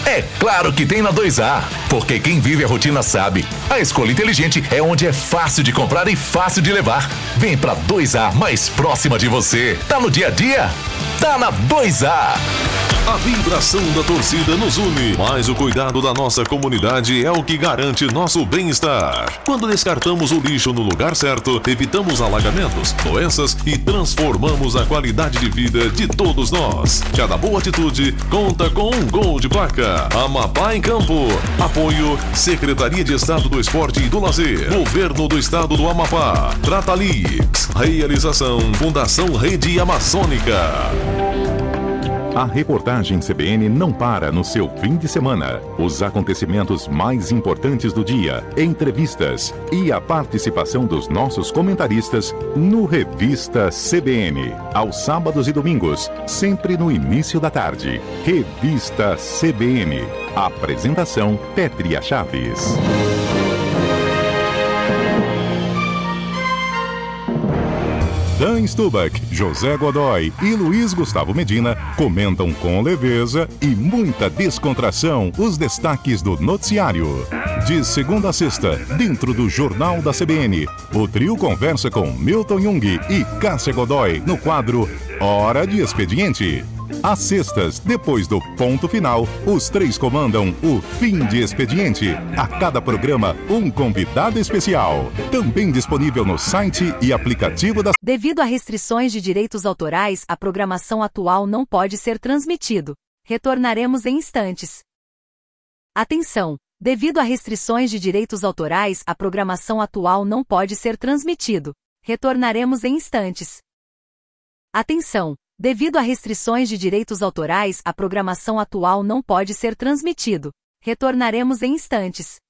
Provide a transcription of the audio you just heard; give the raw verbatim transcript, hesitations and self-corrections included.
É claro que tem na dois A, porque quem vive a rotina sabe. A escolha inteligente é onde é fácil de comprar e fácil de levar. Vem pra dois A mais próxima de você. Tá no dia a dia? Tá na dois A. A vibração da torcida nos une, mas o cuidado da nossa comunidade é o que garante nosso bem-estar. Quando descartamos o lixo no lugar certo, evitamos alagamentos, doenças e transformamos a qualidade de vida de todos nós. Cada boa atitude conta com um gol de placa. Amapá em Campo. Apoio Secretaria de Estado do Esporte e do Lazer. Governo do Estado do Amapá. Tratalix. Realização Fundação Rede Amazônica. A reportagem C B N não para no seu fim de semana. Os acontecimentos mais importantes do dia, entrevistas e a participação dos nossos comentaristas no Revista C B N. Aos sábados e domingos, sempre no início da tarde. Revista C B N. Apresentação Pétria Chaves. Dan Stubach, José Godoy e Luiz Gustavo Medina comentam com leveza e muita descontração os destaques do noticiário. De segunda a sexta, dentro do Jornal da C B N, o trio conversa com Milton Jung e Cássia Godoy no quadro Hora de Expediente. Às sextas, depois do ponto final, os três comandam o Fim de Expediente. A cada programa, um convidado especial. Também disponível no site e aplicativo da... Devido a restrições de direitos autorais, a programação atual não pode ser transmitido. Retornaremos em instantes. Atenção! Devido a restrições de direitos autorais, a programação atual não pode ser transmitido. Retornaremos em instantes. Atenção! Devido a restrições de direitos autorais, a programação atual não pode ser transmitido. Retornaremos em instantes.